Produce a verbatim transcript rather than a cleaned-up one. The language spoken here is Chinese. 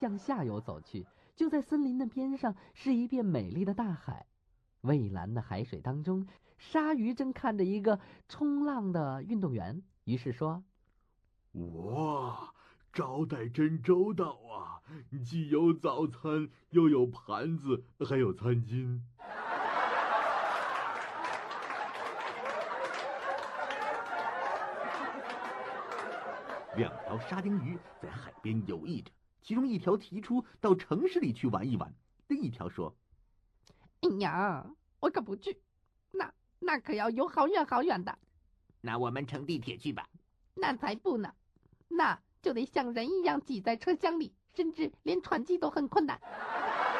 向下游走去。就在森林的边上是一片美丽的大海，蔚蓝的海水当中，鲨鱼正看着一个冲浪的运动员，于是说： 哇，招待真周到啊，既有早餐，又有盘子，还有餐巾。两条沙丁鱼在海边游弋着，其中一条提出到城市里去玩一玩，另一条说： 哎呀，我可不去，那那可要游好远好远的。 那我们乘地铁去吧。 那才不呢，那就得像人一样挤在车厢里，甚至连喘气都很困难。